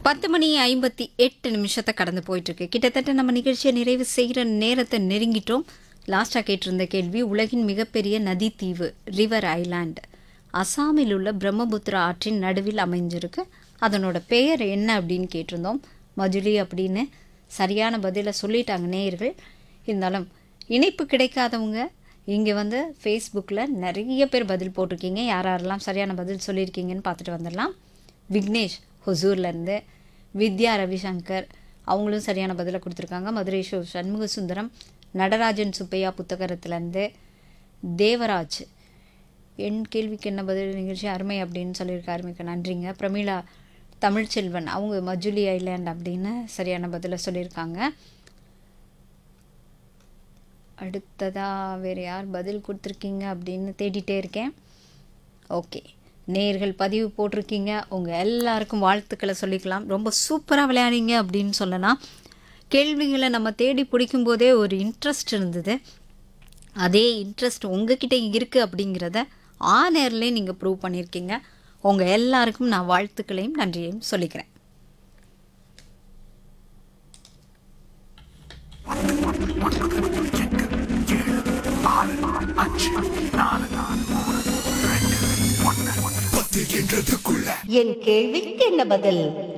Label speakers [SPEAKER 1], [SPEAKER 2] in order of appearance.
[SPEAKER 1] 10 மணி 58 நிமிஷத்தை கடந்து போயிட்டுருக்கு. கிட்டத்தட்ட நம்ம நிகழ்ச்சியை நிறைவு செய்கிற நேரத்தை நெருங்கிட்டோம். லாஸ்ட்டாக கேட்டிருந்த கேள்வி, உலகின் மிகப்பெரிய நதி தீவு ரிவர் ஐலாண்ட் அசாமில் உள்ள பிரம்மபுத்திரா ஆற்றின் நடுவில் அமைஞ்சிருக்கு. அதனோட பெயர் என்ன அப்படின்னு கேட்டிருந்தோம். மஜுலி அப்படின்னு சரியான பதிலை சொல்லிட்டாங்க நேயர்கள். இருந்தாலும் இணைப்பு கிடைக்காதவங்க இங்கே வந்து ஃபேஸ்புக்கில் நிறைய பேர் பதில் போட்டிருக்கீங்க. யாரெல்லாம் சரியான பதில் சொல்லியிருக்கீங்கன்னு பார்த்துட்டு வந்துடலாம். விக்னேஷ் ஹொசூர்லேருந்து, வித்யா ரவிசங்கர் அவங்களும் சரியான பதிலை கொடுத்துருக்காங்க. மதுரை சண்முக சுந்தரம், நடராஜன் சுப்பையா புத்தகரத்துலேருந்து, தேவராஜ் என் கேள்விக்கு என்ன பதில் நிகழ்ச்சி அருமை அப்படின்னு சொல்லியிருக்காரு. மிக்க நன்றிங்க. பிரமீளா தமிழ்ச்செல்வன் அவங்க மஜுலி ஐலாண்ட் அப்படின்னு சரியான பதிலை சொல்லியிருக்காங்க. அடுத்ததாக வேறு யார் பதில் கொடுத்துருக்கீங்க அப்படின்னு தேடிட்டே இருக்கேன். ஓகே, நேயர்கள் பதிவு போட்டிருக்கீங்க. உங்கள் எல்லாருக்கும் வாழ்த்துக்களை சொல்லிக்கலாம். ரொம்ப சூப்பராக விளையாடிங்க அப்படின்னு சொல்லலாம். கேள்விகளை நம்ம தேடி பிடிக்கும் போதே ஒரு இன்ட்ரெஸ்ட் இருந்தது. அதே இன்ட்ரெஸ்ட் உங்ககிட்ட இருக்குது அப்படிங்கிறத நேர்லேயே நீங்கள் ப்ரூவ் பண்ணியிருக்கீங்க. உங்கள் எல்லாருக்கும் நான் வாழ்த்துக்களையும் நன்றியையும் சொல்லிக்கிறேன்.
[SPEAKER 2] என் கேள்விக்கு என்ன பதில்?